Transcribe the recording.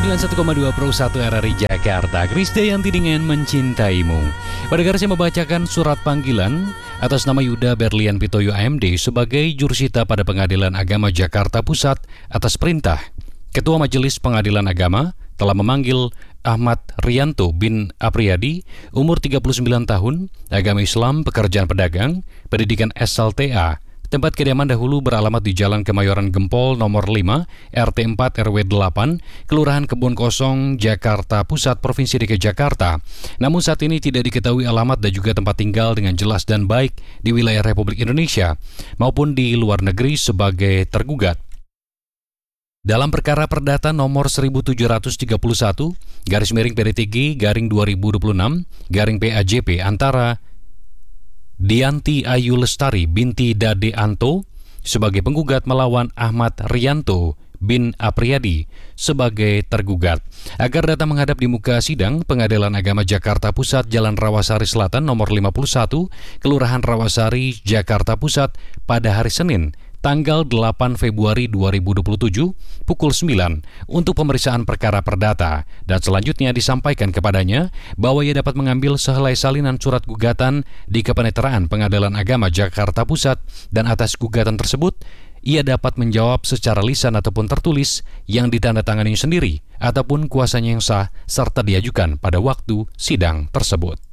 91,2 Pro 1 RRI Jakarta. Krisdayanti dengan Mencintaimu. Pada saya membacakan surat panggilan atas nama Yuda Berlian Pitoyo AMD sebagai jurusita pada Pengadilan Agama Jakarta Pusat atas perintah Ketua Majelis Pengadilan Agama telah memanggil Ahmad Rianto bin Apriyadi, umur 39 tahun, agama Islam, pekerjaan pedagang, pendidikan SLTA. Tempat kediaman dahulu beralamat di Jalan Kemayoran Gempol nomor 5, RT 4 RW 8, Kelurahan Kebun Kosong, Jakarta Pusat, Provinsi DKI Jakarta. Namun saat ini tidak diketahui alamat dan juga tempat tinggal dengan jelas dan baik di wilayah Republik Indonesia maupun di luar negeri sebagai tergugat. Dalam perkara perdata nomor 1731, garis miring PDTG, garing 2026, garing PAJP antara Dianti Ayu Lestari binti Dade Anto sebagai penggugat melawan Ahmad Rianto bin Apriyadi sebagai tergugat. Agar datang menghadap di muka sidang Pengadilan Agama Jakarta Pusat Jalan Rawasari Selatan nomor 51, Kelurahan Rawasari, Jakarta Pusat pada hari Senin, tanggal 8 Februari 2027 pukul 9 untuk pemeriksaan perkara perdata dan selanjutnya disampaikan kepadanya bahwa ia dapat mengambil sehelai salinan surat gugatan di Kepenetraan Pengadilan Agama Jakarta Pusat dan atas gugatan tersebut ia dapat menjawab secara lisan ataupun tertulis yang ditandatangani sendiri ataupun kuasanya yang sah serta diajukan pada waktu sidang tersebut.